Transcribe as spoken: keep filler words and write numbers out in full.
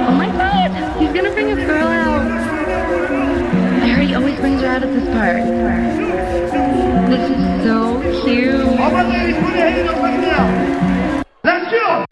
Oh my god! He's gonna bring his girl out. I heard he always brings her out at this part. This is so cute. All my ladies, put your hands up right now. Let's go!